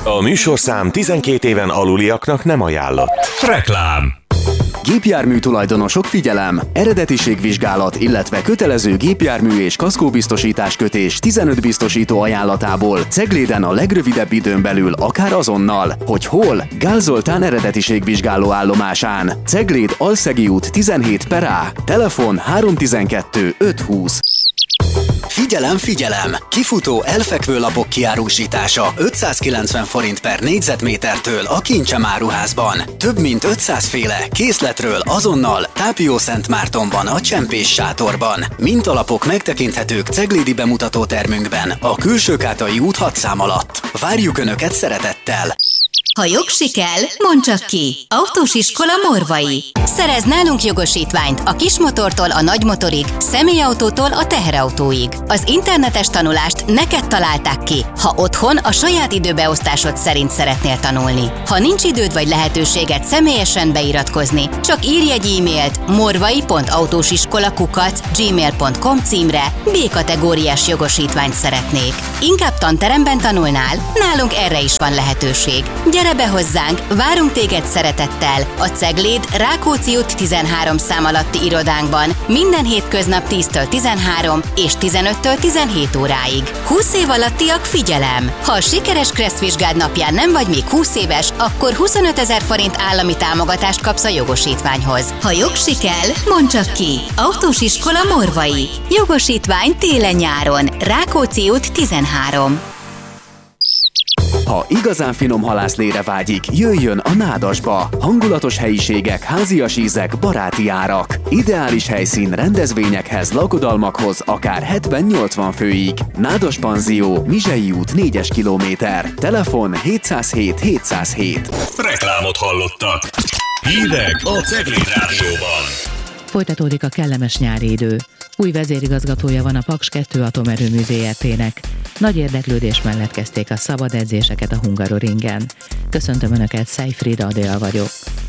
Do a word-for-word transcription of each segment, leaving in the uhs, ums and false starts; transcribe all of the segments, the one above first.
A műsorszám tizenkét éven aluliaknak nem ajánlott. Reklám. Gépjármű tulajdonosok, figyelem! Eredetiségvizsgálat, illetve kötelező gépjármű és kaszkóbiztosítás kötés tizenöt biztosító ajánlatából Cegléden a legrövidebb időn belül, akár azonnal. Hogy hol? Gál Zoltán eredetiségvizsgáló állomásán. Cegléd Alszegi út tizenhét per A. Telefon három tizenkettő öt húsz. Figyelem, figyelem! Kifutó elfekvő lapok kiárusítása ötszázkilencven forint per négyzetmétertől a Kincsem áruházban. Több mint ötszáz féle készletről azonnal Tápió-Szentmártonban a Csempés sátorban. Mintalapok megtekinthetők ceglédi bemutatótermünkben a Külsőkátai út hat szám alatt. Várjuk Önöket szeretettel! Ha jogsi kell, mondd csak ki! Autós iskola Morvai. Szerez nálunk jogosítványt a kismotortól a nagymotorig, személyautótól a teherautóig. Az internetes tanulást neked találták ki, ha otthon a saját időbeosztásod szerint szeretnél tanulni. Ha nincs időd vagy lehetőséged személyesen beiratkozni, csak írj egy e-mailt morvai pont autósiskola kukac gmail pont com címre, B-kategóriás jogosítványt szeretnék. Inkább tanteremben tanulnál? Nálunk erre is van lehetőség. Gyere be hozzánk, várunk téged szeretettel a Cegléd Rákóczi út tizenhárom szám alatti irodánkban minden hétköznap tíztől tizenhárom és tizenöttől tizenhét óráig. húsz év alattiak, figyelem! Ha a sikeres kresszvizsgád napján nem vagy még húsz éves, akkor huszonötezer forint állami támogatást kapsz a jogosítványhoz. Ha jogsi kell, mondd csak ki! Autós iskola Morvai. Jogosítvány télen-nyáron. Rákóczi út tizenhárom. Ha igazán finom halászlére vágyik, jöjjön a Nádasba. Hangulatos helyiségek, házias ízek, baráti árak. Ideális helyszín rendezvényekhez, lakodalmakhoz, akár hetven-nyolcvan főig. Nádas Panzió, Mizsei út négyes kilométer. Telefon hétszázhét hétszázhét. Reklámot hallottak. Hírek a Cegléd Rádióban. Folytatódik a kellemes nyári idő. Új vezérigazgatója van a Paks kettő atomerőmű zé er té-nek. Nagy érdeklődés mellett kezdték a szabad edzéseket a Hungaroringen. Köszöntöm Önöket, Szejfrida Adél vagyok.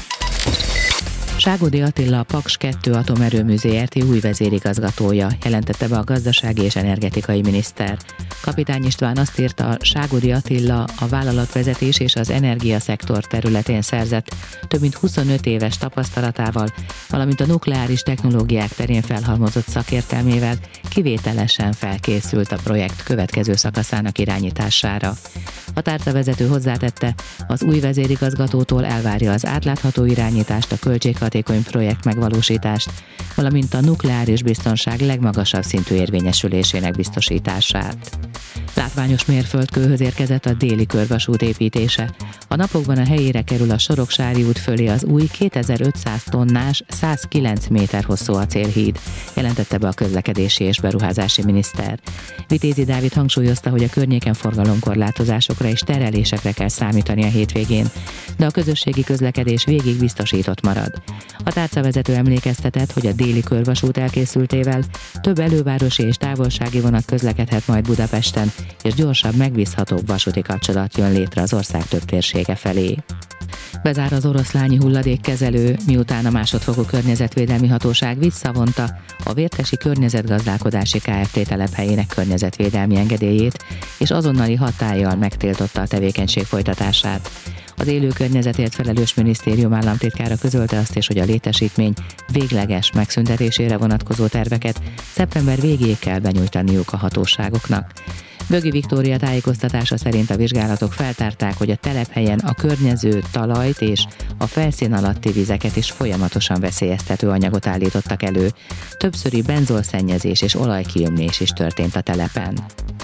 Ságódi Attila, a Paks kettő atomerőmű zé er té új vezérigazgatója, jelentette be a gazdasági és energetikai miniszter. Kapitány István azt írta, Ságódi Attila a vállalatvezetés és az energiaszektor területén szerzett több mint huszonöt éves tapasztalatával, valamint a nukleáris technológiák terén felhalmozott szakértelmével kivételesen felkészült a projekt következő szakaszának irányítására. A tárcavezető hozzátette, az új vezérigazgatótól elvárja az átlátható irányítást, a költséghatékony projekt megvalósítást, valamint a nukleáris biztonság legmagasabb szintű érvényesülésének biztosítását. Látványos mérföldkőhöz érkezett a déli körvasút építése. A napokban a helyére kerül a Soroksári út fölé az új kétezer-ötszáz tonnás, százkilenc méter hosszú acélhíd, jelentette be a közlekedési és beruházási miniszter. Vitézi Dávid hangsúlyozta, hogy a környéken forgalomkorlátozásokra és terelésekre kell számítani a hétvégén, de a közösségi közlekedés végig biztosított marad. A tárcavezető emlékeztetett, hogy a déli körvasút elkészültével több elővárosi és távolsági vonat közlekedhet majd Budapesten, és gyorsabb, megbízhatóbb vasúti kapcsolat jön létre az ország több térsége felé. Bezár az oroszlányi hulladékkezelő, miután a másodfokú környezetvédelmi hatóság visszavonta a Vértesi Környezetgazdálkodási Kft. Telephelyének környezetvédelmi engedélyét, és azonnali hatállyal megtiltotta a tevékenység folytatását. Az élő környezetért felelős minisztérium államtitkára közölte azt is, hogy a létesítmény végleges megszüntetésére vonatkozó terveket szeptember végéig kell benyújtaniuk a hatóságoknak. Bögi Viktória tájékoztatása szerint a vizsgálatok feltárták, hogy a telephelyen a környező talajt és a felszín alatti vizeket is folyamatosan veszélyeztető anyagot állítottak elő. Többszöri benzolszennyezés és olajkiömlés is történt a telepen.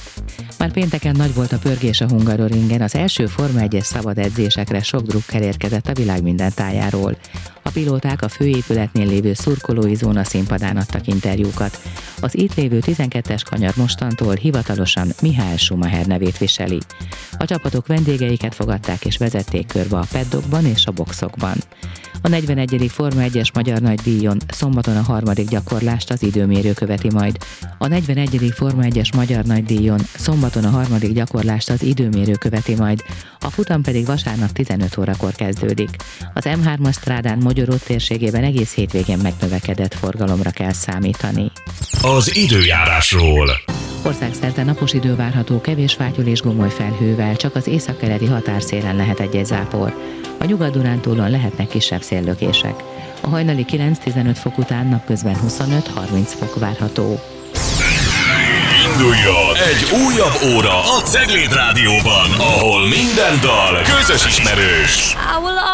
Már pénteken nagy volt a pörgés a Hungaroringen, az első Forma egyes szabad edzésekre sok drukker érkezett a világ minden tájáról. A pilóták a főépületnél lévő szurkolói zóna színpadán adtak interjúkat. Az itt lévő tizenkettes kanyar mostantól hivatalosan Michael Schumacher nevét viseli. A csapatok vendégeiket fogadták és vezették körbe a paddockban és a boxokban. A negyvenegyedik Forma egyes magyar nagydíjon szombaton a harmadik gyakorlást az időmérő követi majd. A negyvenegyedik Forma egyes magyar nagydíjon szombaton a harmadik gyakorlást az időmérő követi majd, a futam pedig vasárnap tizenöt órakor kezdődik. Az em hármas strádán Mogyoró térségében egész hétvégén megnövekedett forgalomra kell számítani. Az időjárásról. Országszerte napos idő várható, kevés fátyol és gomoly felhővel, csak az északkeleti határszélen lehet egy-egy zápor. A Nyugat-Dunántúlon lehetnek kisebb széllökések. A hajnali kilenc-tizenöt fok után napközben huszonöt-harminc fok várható. Induljon egy újabb óra a Cegléd Rádióban, ahol minden dal közös ismerős.